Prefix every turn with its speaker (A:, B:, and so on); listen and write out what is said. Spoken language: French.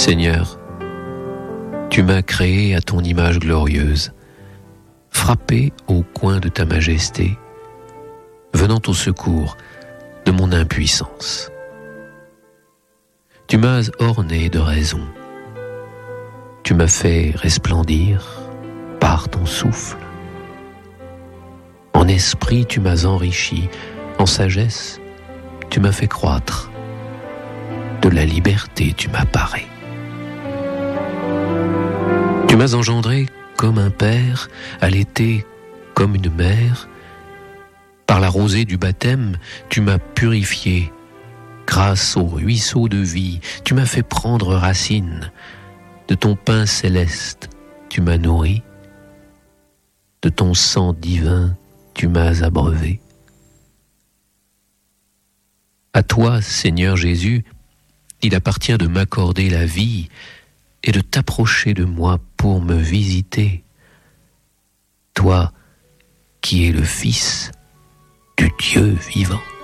A: Seigneur, tu m'as créé à ton image glorieuse, frappé au coin de ta majesté, venant au secours de mon impuissance. Tu m'as orné de raison, tu m'as fait resplendir par ton souffle. En esprit, tu m'as enrichi, en sagesse, tu m'as fait croître, de la liberté tu m'as paré. Tu m'as engendré comme un père, allaité comme une mère. Par la rosée du baptême, tu m'as purifié. Grâce au ruisseau de vie, tu m'as fait prendre racine. De ton pain céleste, tu m'as nourri. De ton sang divin, tu m'as abreuvé. À toi, Seigneur Jésus, il appartient de m'accorder la vie et de t'approcher de moi pour me visiter. Toi qui es le Fils du Dieu vivant.